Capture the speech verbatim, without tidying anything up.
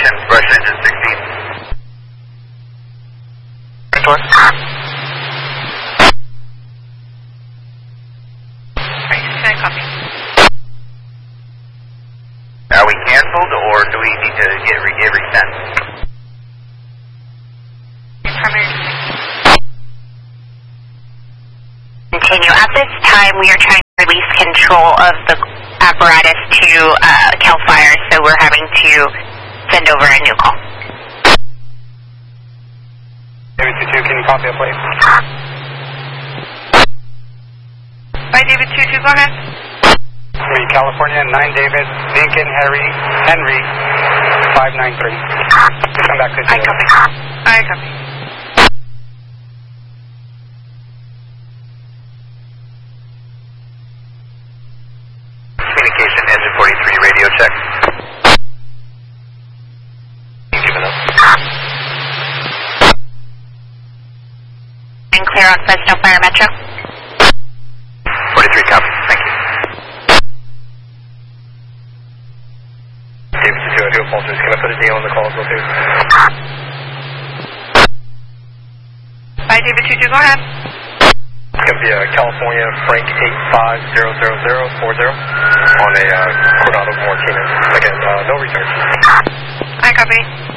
communication, Russian engine sixteen. Alright, I copy. Are we canceled, or do we need to get, re get resent? Continue. At this time, we are trying to release control of the apparatus to uh, CAL FIRE, so we're having to send over a new call. David two two, can you copy that, please? Bye, David two two, go ahead. three, California, nine David, Lincoln, Harry, Henry, five nine three. Please come back to I copy. I copy. Communication, engine forty-three, radio check. And clear on Fresno Fire Metro. forty-three, copy. Thank you. David two two, I do apologize. Can I put a D on the call as well, too? Bye, David two two, go ahead. It's going to be a California Frank eight five zero zero zero four zero on a uh, Coronado Martinez. Again, uh, no return. I copy.